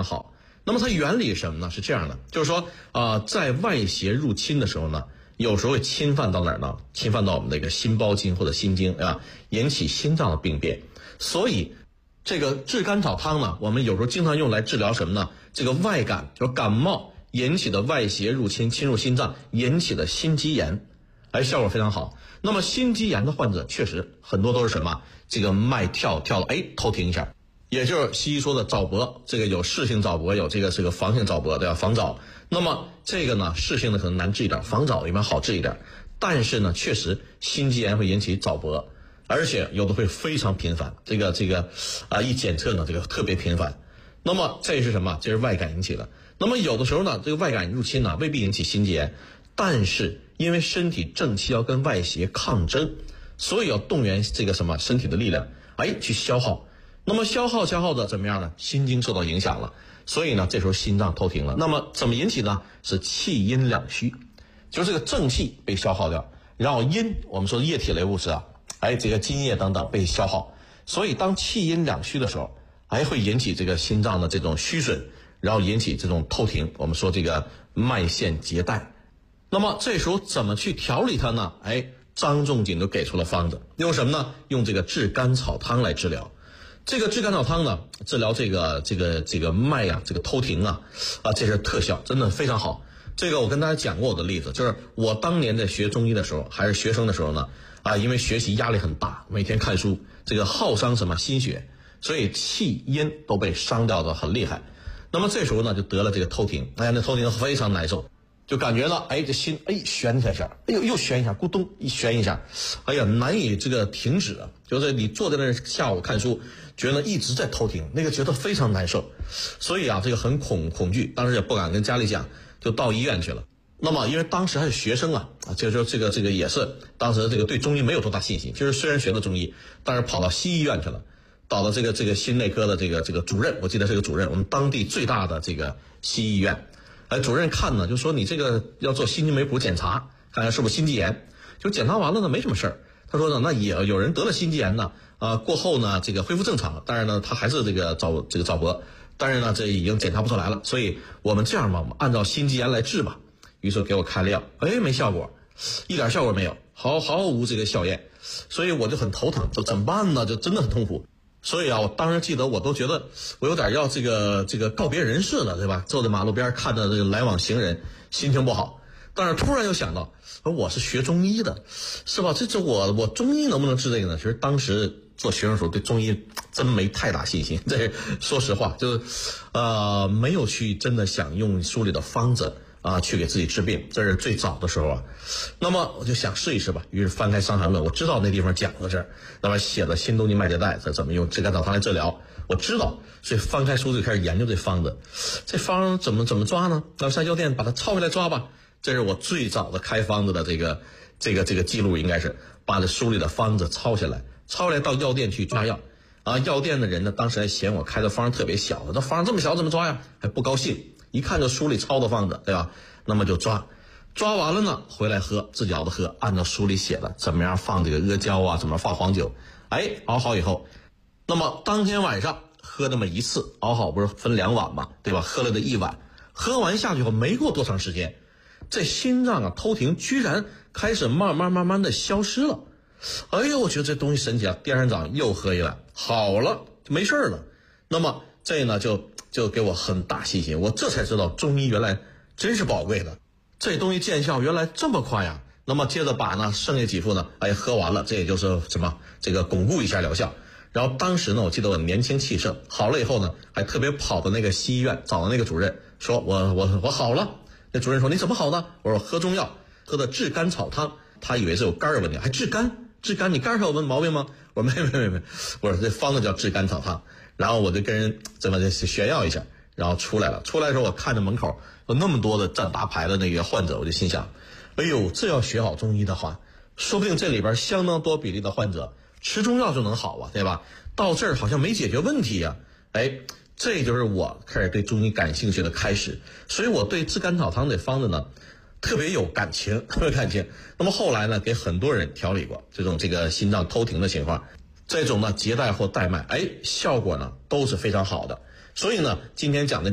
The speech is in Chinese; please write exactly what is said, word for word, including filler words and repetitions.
的好。那么它原理是什么呢？是这样的，就是说啊、呃，在外邪入侵的时候呢，有时候会侵犯到哪儿呢？侵犯到我们的一个心包经或者心经啊，引起心脏的病变。所以这个炙甘草汤呢，我们有时候经常用来治疗什么呢？这个外感，就是感冒引起的外邪入侵，侵入心脏引起的心肌炎，哎，效果非常好。那么心肌炎的患者确实很多都是什么？这个脉跳跳了，哎，头停一下。也就是西医说的早搏，这个有势性早搏，有这个是个防性早搏，对吧？防早。那么这个呢，势性的可能难治一点，防早一般好治一点。但是呢，确实心肌炎会引起早搏，而且有的会非常频繁。这个这个啊、呃，一检测呢，这个特别频繁。那么这是什么？这是外感引起的。那么有的时候呢，这个外感入侵呢，未必引起心肌炎，但是因为身体正气要跟外邪抗争，所以要动员这个什么身体的力量，哎，去消耗。那么消耗消耗的怎么样呢？心经受到影响了，所以呢，这时候心脏偷停了。那么怎么引起呢？是气阴两虚，就是这个正气被消耗掉，然后阴，我们说液体类物质啊，哎，这个津液等等被消耗，所以当气阴两虚的时候，哎，会引起这个心脏的这种虚损，然后引起这种透停，我们说这个脉线结带。那么这时候怎么去调理它呢？哎，张仲景就给出了方子，用什么呢？用这个炙甘草汤来治疗。这个炙甘草汤呢，治疗这个这个这个脉啊，这个偷停啊，啊，这是特效，真的非常好。这个我跟大家讲过我的例子，就是我当年在学中医的时候，还是学生的时候呢，啊，因为学习压力很大，每天看书，这个耗伤什么心血，所以气阴都被伤掉的很厉害。那么这时候呢，就得了这个偷停，哎呀，那偷停非常难受。就感觉到，哎，这心，哎，悬一下下，哎呦，又悬一下，咕咚一悬一下，哎呀，难以这个停止啊！就是你坐在那儿下午看书，觉得一直在偷听，那个觉得非常难受，所以啊，这个很恐恐惧，当时也不敢跟家里讲，就到医院去了。那么因为当时还是学生啊，啊，就是说这个这个也是当时这个对中医没有多大信心，就是虽然学的中医，但是跑到西医院去了，到了这个这个心内科的这个这个主任，我记得是个主任，我们当地最大的这个西医院。哎，主任看呢，就说你这个要做心肌酶谱检查，看看是不是心肌炎。就检查完了呢，没什么事儿。他说呢，那也有人得了心肌炎呢，啊、呃，过后呢，这个恢复正常，但是呢，他还是这个早这个早搏，但是呢，这已经检查不出来了。所以我们这样吧，我们按照心肌炎来治吧。于是给我开了药，哎，没效果，一点效果没有，毫毫无这个效验，所以我就很头疼，这怎么办呢？就真的很痛苦。所以啊，我当时记得，我都觉得我有点要这个这个告别人世了，对吧？坐在马路边看着这个来往行人，心情不好。但是突然又想到，我是学中医的，是吧？这这我我中医能不能治这个呢？其实当时做学生的时候对中医真没太大信心，这说实话，就是呃没有去真的想用书里的方子啊，去给自己治病，这是最早的时候啊。那么我就想试一试吧，于是翻开《伤寒论》，我知道那地方讲的是，那么写的心动经脉结带，这怎么用炙甘草汤来治疗，我知道，所以翻开书就开始研究这方子。这方怎么怎么抓呢？那上药店把它抄下来抓吧。这是我最早的开方子的这个这个这个记录，应该是把这书里的方子抄下来，抄下来到药店去抓药。啊，药店的人呢，当时还嫌我开的方特别小，这方这么小怎么抓呀？还不高兴。一看就书里抄的方子，对吧？那么就抓，抓完了呢，回来喝，自己熬的喝，按照书里写的，怎么样放这个阿胶啊，怎么放黄酒，哎，熬好以后，那么当天晚上喝那么一次，熬好不是分两碗嘛，对吧？喝了这一碗，喝完下去后没过多长时间，这心脏啊偷停居然开始慢慢慢慢的消失了。哎呦，我觉得这东西神奇啊！第二天早上又喝一碗，好了，没事了。那么这呢就就给我很大信心，我这才知道中医原来真是宝贵的，这东西见效原来这么快呀。那么接着把呢剩下几副呢，哎，喝完了，这也就是什么这个巩固一下疗效。然后当时呢，我记得我年轻气盛，好了以后呢，还特别跑到那个西医院找到那个主任，说我我我好了。那主任说你怎么好呢？我说喝中药，喝的炙甘草汤。他以为是有肝儿问题，还治肝治肝，你肝上有问毛病吗？我说没没没没，我说这方子叫炙甘草汤。然后我就跟人这么炫耀一下，然后出来了。出来的时候，我看着门口有那么多的站大牌的那个患者，我就心想，哎呦，这要学好中医的话，说不定这里边相当多比例的患者吃中药就能好啊，对吧？到这儿好像没解决问题呀、啊，哎，这就是我开始对中医感兴趣的开始。所以我对炙甘草汤这方子呢，特别有感情，特别感情。那么后来呢，给很多人调理过这种这个心脏偷停的情况。这种呢结带或带脉，哎，效果呢都是非常好的。所以呢，今天讲的